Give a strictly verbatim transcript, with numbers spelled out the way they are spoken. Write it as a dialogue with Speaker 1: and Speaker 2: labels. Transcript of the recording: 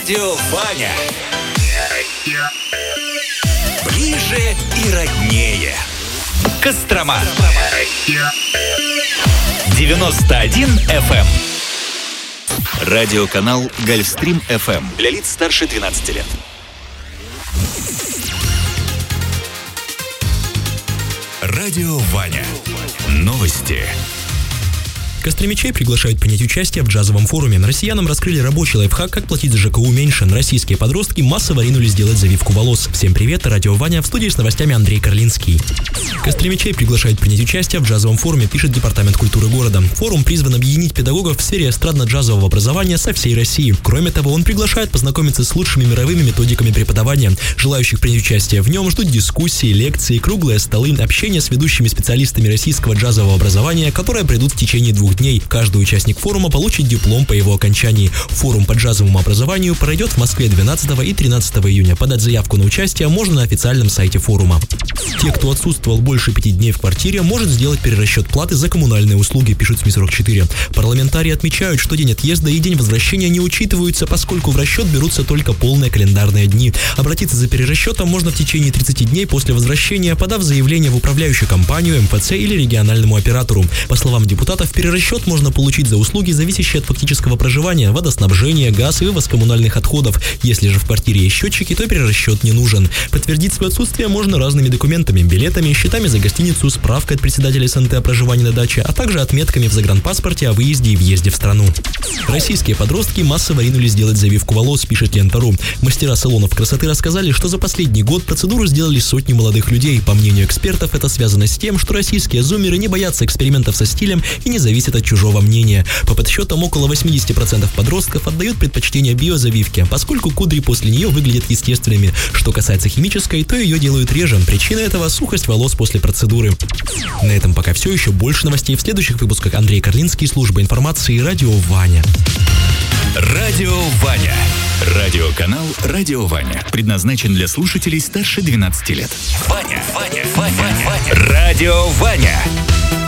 Speaker 1: Радио Ваня. Ближе и роднее. Кострома. девяносто один эф эм. Радиоканал Гольфстрим эф эм для лиц старше двенадцати лет. Радио Ваня. Новости.
Speaker 2: Костромичей приглашают принять участие в джазовом форуме. Россиянам раскрыли рабочий лайфхак, как платить за ЖКУ меньше. Российские подростки массово ринулись делать завивку волос. Всем привет, Радио Ваня, в студии с новостями Андрей Карлинский. Костромичей приглашают принять участие в джазовом форуме, пишет Департамент культуры города. Форум призван объединить педагогов в сфере эстрадно-джазового образования со всей России. Кроме того, он приглашает познакомиться с лучшими мировыми методиками преподавания. Желающих принять участие в нем ждут дискуссии, лекции, круглые столы, общение с ведущими специалистами российского джазового образования, которые пройдут в течение двух дней. Каждый участник форума получит диплом по его окончании. Форум по джазовому образованию пройдет в Москве двенадцатого и тринадцатого июня. Подать заявку на участие можно на официальном сайте форума. Те, кто отсутствовал больше пяти дней в квартире, может сделать перерасчет платы за коммунальные услуги, пишет СМИ сорок четыре. Парламентарии отмечают, что день отъезда и день возвращения не учитываются, поскольку в расчет берутся только полные календарные дни. Обратиться за перерасчетом можно в течение тридцати дней после возвращения, подав заявление в управляющую компанию, эм эф цэ или региональному оператору. По словам депутатов, перерасчет можно получить за услуги, зависящие от фактического проживания, водоснабжения, газ и вывоз коммунальных отходов. Если же в квартире есть счетчики, то перерасчет не нужен. Подтвердить свое отсутствие можно разными документами, билетами, счетами за гостиницу, справкой от председателя эс эн тэ о проживании на даче, а также отметками в загранпаспорте о выезде и въезде в страну. Российские подростки массово ринулись делать завивку волос, пишет Лента.ру. Мастера салонов красоты рассказали, что за последний год процедуру сделали сотни молодых людей. По мнению экспертов, это связано с тем, что российские зумеры не боятся экспериментов со стилем и не зависят от чужого мнения. По подсчетам, около восемьдесят процентов подростков отдают предпочтение биозавивке, поскольку кудри после нее выглядят естественными. Что касается химической, то ее делают реже. Причина этого – сухость волос после процедуры. На этом пока все. Еще больше новостей в следующих выпусках. Андрей Карлинский, служба информации, Радио Ваня.
Speaker 1: Радио Ваня. Радиоканал Радио Ваня предназначен для слушателей старше двенадцати лет. Ваня, Ваня, Ваня, Ваня. Радио Ваня.